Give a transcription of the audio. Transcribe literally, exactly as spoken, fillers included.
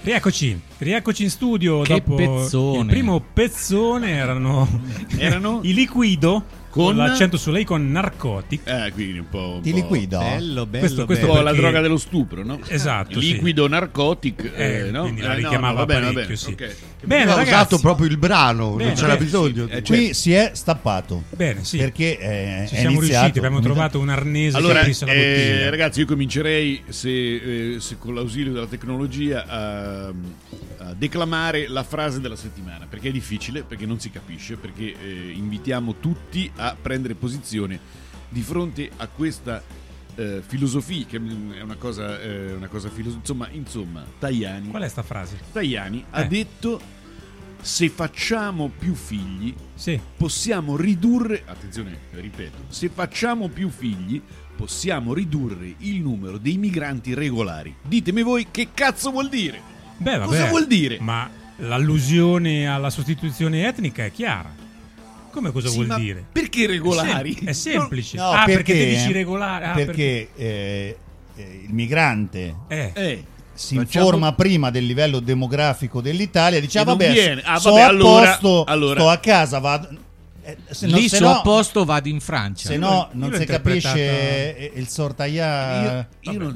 Rieccoci, rieccoci in studio. Che dopo pezzone. il primo pezzone erano, Erano? i Liquido con, Con? l'accento su lei, con Narcotic. Eh, quindi un po'. Un Ti po'. liquido? Bello, bello, Questo- questo Un bello. po' la perché- droga dello stupro, no? Esatto, sì. Liquido narcotic, eh, Eh, no? quindi la Eh, no, richiamava no, va bene, va parecchio, bene, sì. ok. Bene, Aveva ragazzi. usato proprio il brano, Bene, non c'era bene, bisogno. sì, eh, Qui certo. si è stappato. Bene, sì. Perché eh, Ci è siamo iniziato. riusciti, abbiamo trovato un arnese che Allora, aprisse la eh, bottiglia. ragazzi, io comincerei, se, eh, se con l'ausilio della tecnologia, a, a declamare la frase della settimana, perché è difficile, perché non si capisce, perché eh, invitiamo tutti a prendere posizione di fronte a questa eh, filosofia, che è una cosa, eh, una cosa filosofica. Insomma, insomma, Tajani, Qual è sta frase? Tajani ha Eh. detto: se facciamo più figli, Sì. possiamo ridurre, attenzione, ripeto, se facciamo più figli possiamo ridurre il numero dei migranti regolari. Ditemi voi che cazzo vuol dire? Beh, vabbè. Cosa vuol dire? Ma l'allusione alla sostituzione etnica è chiara. Come cosa Sì, vuol ma dire? perché regolari? È, sem- è semplice. No, ah, perché, te dici regolare? Ah, perché eh, eh, il migrante Eh. Eh, si facciamo- informa prima del livello demografico dell'Italia, dice: E ah, non vabbè, viene. Ah, sto vabbè, a allora- posto, allora- sto a casa, vado. Eh, se no- Lì se su no- a posto vado in Francia. Se Io no l'ho- non io l'ho si capisce interpretata- eh, il sortaia. Io, io non,